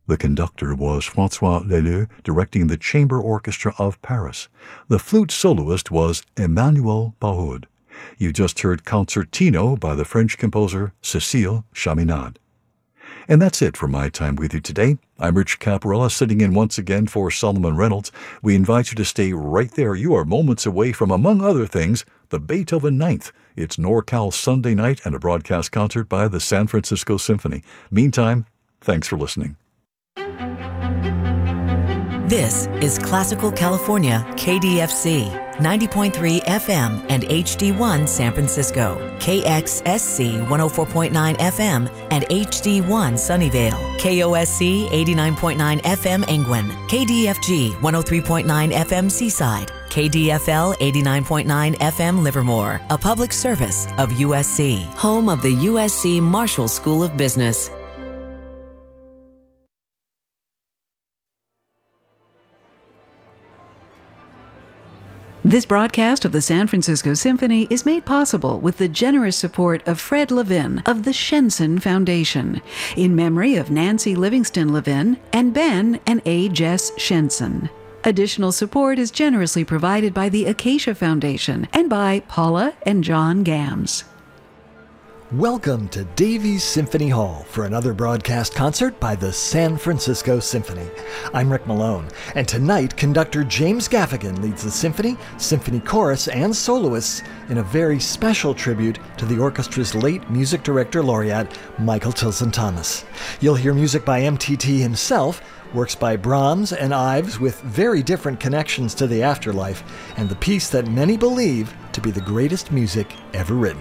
The conductor was François Leleu, directing the Chamber Orchestra of Paris. The flute soloist was Emmanuel Pahud. You just heard Concertino by the French composer Cécile Chaminade. And that's it for my time with you today. I'm Rich Caparella, sitting in once again for Solomon Reynolds. We invite you to stay right there. You are moments away from, among other things, the Beethoven Ninth. It's NorCal Sunday night and a broadcast concert by the San Francisco Symphony. Meantime, thanks for listening. This is Classical California, KDFC, 90.3 FM and HD1 San Francisco, KXSC 104.9 FM and HD1 Sunnyvale, KOSC 89.9 FM Angwin, KDFG 103.9 FM Seaside, KDFL 89.9 FM Livermore, a public service of USC, home of the USC Marshall School of Business. This broadcast of the San Francisco Symphony is made possible with the generous support of Fred Levin of the Shenson Foundation, in memory of Nancy Livingston Levin and Ben and A. Jess Shenson. Additional support is generously provided by the Acacia Foundation and by Paula and John Gams. Welcome to Davies Symphony Hall for another broadcast concert by the San Francisco Symphony. I'm Rick Malone, and tonight conductor James Gaffigan leads the symphony, symphony chorus, and soloists in a very special tribute to the orchestra's late music director laureate, Michael Tilson Thomas. You'll hear music by MTT himself, works by Brahms and Ives with very different connections to the afterlife, and the piece that many believe to be the greatest music ever written.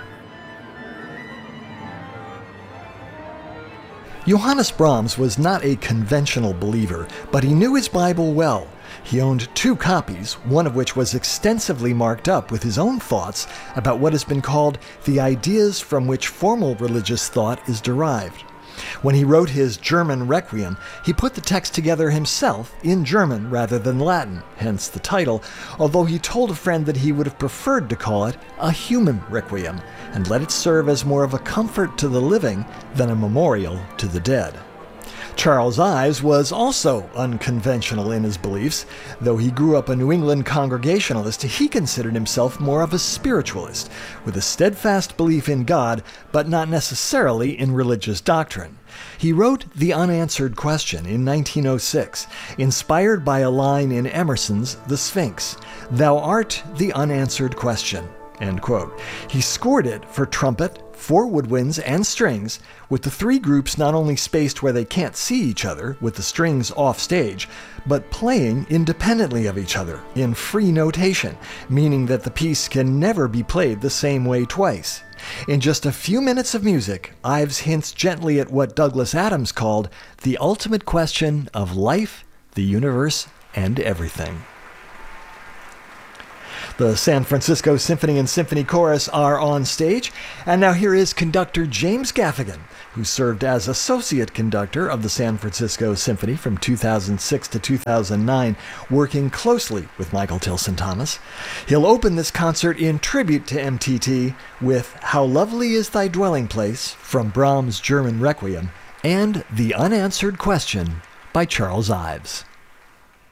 Johannes Brahms was not a conventional believer, but he knew his Bible well. He owned 2 copies, one of which was extensively marked up with his own thoughts about what has been called the ideas from which formal religious thought is derived. When he wrote his German Requiem, he put the text together himself in German rather than Latin, hence the title, although he told a friend that he would have preferred to call it a human requiem and let it serve as more of a comfort to the living than a memorial to the dead. Charles Ives was also unconventional in his beliefs. Though he grew up a New England Congregationalist, he considered himself more of a spiritualist, with a steadfast belief in God, but not necessarily in religious doctrine. He wrote The Unanswered Question in 1906, inspired by a line in Emerson's The Sphinx, "Thou art the unanswered question." End quote. He scored it for trumpet, 4 woodwinds, and strings, with the 3 groups not only spaced where they can't see each other, with the strings off stage, but playing independently of each other, in free notation, meaning that the piece can never be played the same way twice. In just a few minutes of music, Ives hints gently at what Douglas Adams called the ultimate question of life, the universe, and everything. The San Francisco Symphony and Symphony Chorus are on stage, and now here is conductor James Gaffigan, who served as associate conductor of the San Francisco Symphony from 2006 to 2009, working closely with Michael Tilson Thomas. He'll open this concert in tribute to MTT with How Lovely Is Thy Dwelling Place from Brahms' German Requiem and The Unanswered Question by Charles Ives.